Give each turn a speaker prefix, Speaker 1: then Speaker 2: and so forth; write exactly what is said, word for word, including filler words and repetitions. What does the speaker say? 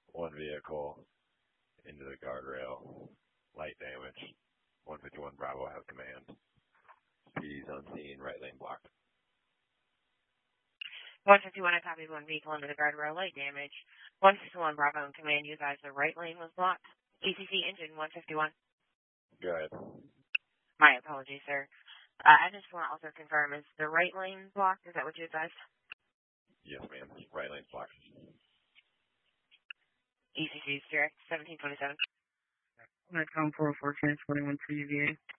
Speaker 1: One vehicle into the guardrail. Light damage. one fifty-one Bravo have command. Speeds unseen. Right lane blocked.
Speaker 2: one fifty-one, I copied one vehicle into the guardrail, light damage. one fifty-one Bravo in command, you guys, the right lane was blocked. E C C engine, one fifty-one.
Speaker 1: Go ahead.
Speaker 2: My apologies, sir. Uh, I just want to also confirm, is the right lane blocked? Is that what you advised?
Speaker 1: Yes, ma'am. Right lane's blocked.
Speaker 2: E C C is direct, seventeen twenty-seven.
Speaker 3: Netcom four oh four, transporting one to U V A.